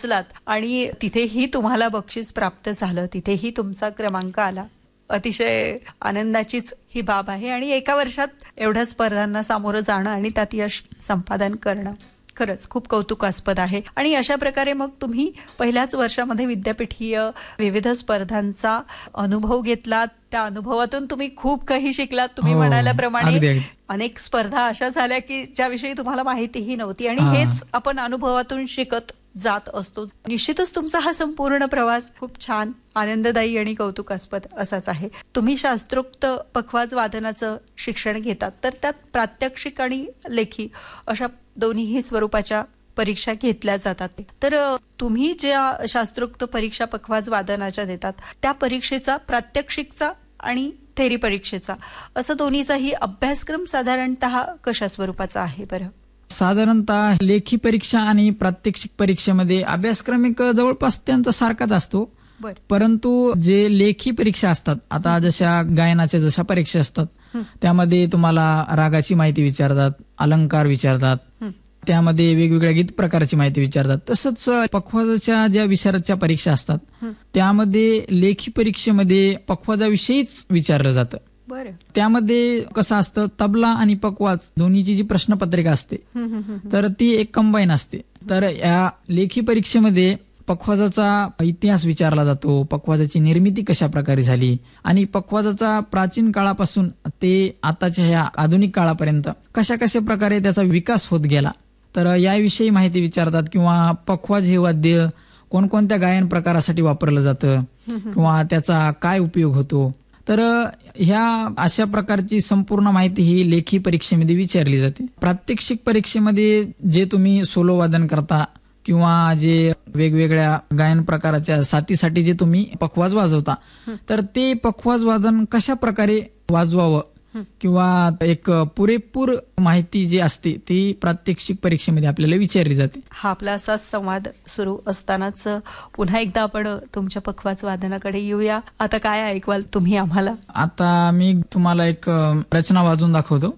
पोहोचलात आणि तिथेही तुम्हाला बक्षीस प्राप्त झालं, तिथेही तुमचा क्रमांक आला. अतिशय आनंदाचीच ही बाब आहे आणि एका वर्षात एवढ्या स्पर्धांना सामोरं जाणं आणि त्यात यश संपादन करणं खरंच खूप कौतुकास्पद आहे. आणि अशा प्रकारे मग तुम्ही पहिल्याच वर्षामध्ये विद्यापीठीय विविध स्पर्धांचा अनुभव घेतलात. त्या अनुभवातून तुम्ही खूप काही शिकलात. तुम्ही म्हणाल्याप्रमाणे अनेक स्पर्धा अशा झाल्या की ज्याविषयी तुम्हाला माहितीही नव्हती आणि हेच आपण अनुभवातून शिकत जात असतो. निश्चितच तुमचा हा संपूर्ण प्रवास खूप छान, आनंददायी आणि कौतुकास्पद असाच आहे. तुम्ही शास्त्रोक्त पखवाज वादनाचं शिक्षण घेतात तर त्यात प्रात्यक्षिक आणि लेखी अशा दोन्हीही स्वरूपाच्या परीक्षा घेतल्या जातात. तर तुम्ही ज्या शास्त्रोक्त परीक्षा पखवाज वादनाच्या देतात त्या परीक्षेचा, प्रात्यक्षिकचा आणि थेरी परीक्षेचा असं दोन्हीचाही अभ्यासक्रम साधारणतः कशा स्वरूपाचा आहे बरं? साधारणतः लेखी परीक्षा आणि प्रात्यक्षिक परीक्षेमध्ये अभ्यासक्रम एक जवळपास त्यांचा सारखाच असतो. परंतु जे लेखी परीक्षा असतात, आता जशा गायनाच्या जशा परीक्षा असतात त्यामध्ये तुम्हाला रागाची माहिती विचारतात, अलंकार विचारतात, त्यामध्ये वेगवेगळ्या गीत प्रकाराची माहिती विचारतात. तसंच पखवाजाच्या ज्या विषयाच्या परीक्षा असतात त्यामध्ये लेखी परीक्षेमध्ये पखवाजाविषयीच विचारलं जातं. त्यामध्ये कसं असतं, तबला आणि पखवाज दोन्हीची जी प्रश्नपत्रिका असते तर ती एक कंबाईन असते. तर या लेखी परीक्षेमध्ये पखवाजाचा इतिहास विचारला जातो, पखवाजाची निर्मिती कशा प्रकारे झाली आणि पखवाजाचा प्राचीन काळापासून ते आताच्या ह्या आधुनिक काळापर्यंत कशा कशा प्रकारे त्याचा विकास होत गेला तर याविषयी माहिती विचारतात. किंवा पखवाज हे वाद्य कोणकोणत्या गायन प्रकारासाठी वापरलं जातं किंवा त्याचा काय उपयोग होतो. तर ह्या अशा प्रकारची संपूर्ण माहिती ही लेखी परीक्षेमध्ये विचारली जाते. प्रात्यक्षिक परीक्षेमध्ये जे तुम्ही सोलो वादन करता किंवा जे वेगवेगळ्या गायन प्रकाराच्या साथीसाठी जे तुम्ही पखवाज वाजवता तर ते पखवाज वादन कशा प्रकारे वाजवावं किंवा एक पुरेपूर माहिती जी असते ती प्रात्यक्षिक परीक्षेमध्ये आपल्याला विचारली जाते. हा आपला असा संवाद सुरू असतानाच पुन्हा एकदा आपण तुमच्या पखवाज वादनाकडे येऊया. आता काय ऐकवाल तुम्ही आम्हाला? आता मी तुम्हाला एक रचना वाजवून दाखवतो.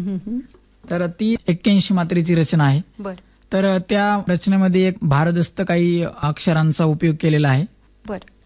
तर ती 81 मात्रेची रचना आहे. तर त्या रचनेमध्ये एक भारदस्त काही अक्षरांचा उपयोग केलेला आहे.